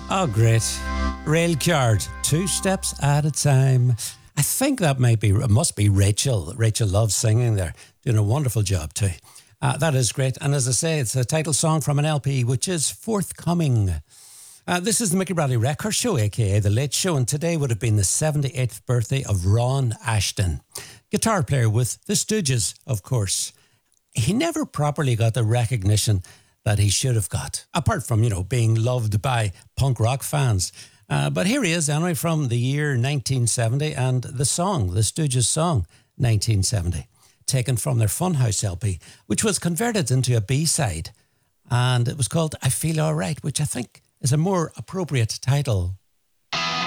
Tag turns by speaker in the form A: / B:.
A: Oh, great. Rail Card, two steps at a time. I think that must be Rachel. Rachel loves singing there, doing a wonderful job too. That is great. And as I say, it's a title song from an LP which is forthcoming. This is the Mickey Bradley Record Show, aka The Late Show, and today would have been the 78th birthday of Ron Ashton, guitar player with the Stooges, of course. He never properly got the recognition that he should have got, apart from, being loved by punk rock fans. But here he is, anyway, from the year 1970, and the song, the Stooges song, 1970, taken from their Funhouse LP, which was converted into a B-side, and it was called I Feel Alright, which I think is a more appropriate title.